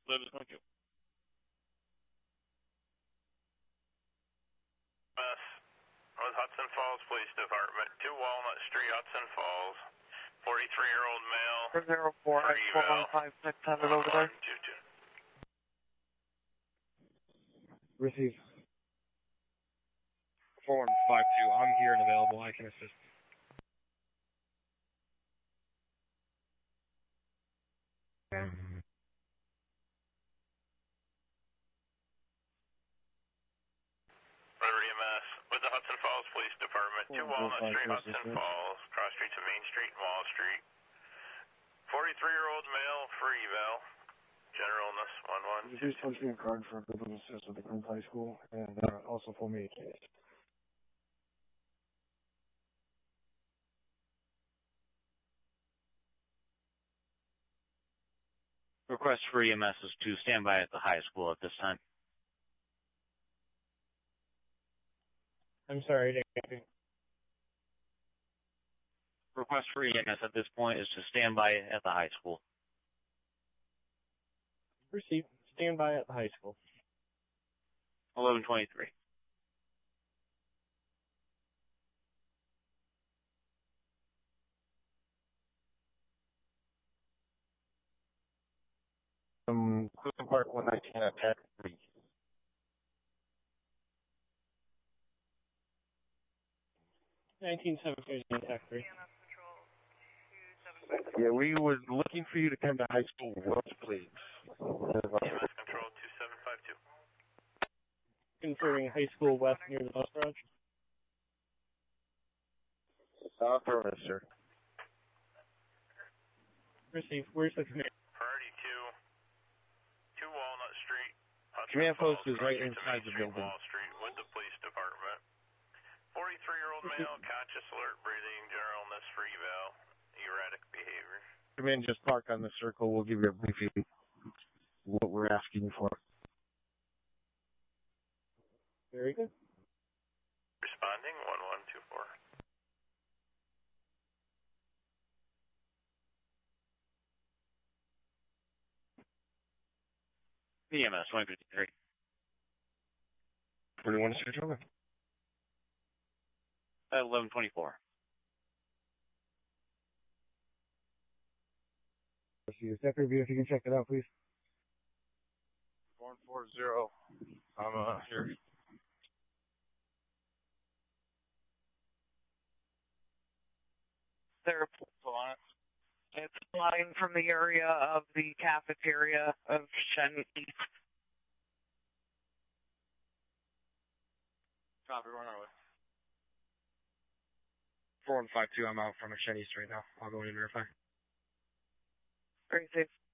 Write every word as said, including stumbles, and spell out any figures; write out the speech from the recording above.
eleven twenty-two. Mass with Hudson Falls Police Department, two Walnut Street, Hudson Falls. forty-three-year-old male. zero four for four eval. one five six hundred over there. two two. Receive. four one five two, I'm here and available. I can assist. River E M S with the Hudson Falls Police Department, two Walnut Street, Hudson Falls, cross street to Main Street and Wall Street. forty-three-year-old male for eval. General illness, one one. Please punch me a card for equivalent assist at the Grove High School, and uh, also for me, please. Request for E M S is to stand by at the high school at this time. I'm sorry, Dave. Request for E M S at this point is to stand by at the high school. Receive. Stand by at the high school. eleven twenty-three. Um, Clifton Park one nineteen at Tech three. nineteen seven fifty attack three. Yeah, we was looking for you to come to high school West, please. E M S Control two seven five two. Confirming high school west near the bus garage. Affirmative, sir. Receive. Where's the command? Priority two, two Walnut Street. Hudson Command post Falls, is right cross street to inside Main the Street, building. Wall Street with the police department. forty-three-year-old male, conscious, alert, breathing, general illness for eval, erratic behavior. Come in, just park on the circle. We'll give you a briefing what we're asking you for. Very good. Responding, one one two four. E M S one fifty-three. twenty-one switch over. At eleven twenty-four. Sector review, if you can check it out, please. one four zero. I'm uh, here. There are it's flying from the area of the cafeteria of Shen East. Copy, run our way. four one five two, I'm out from Shen East right now. I'll go in and verify. Very safe.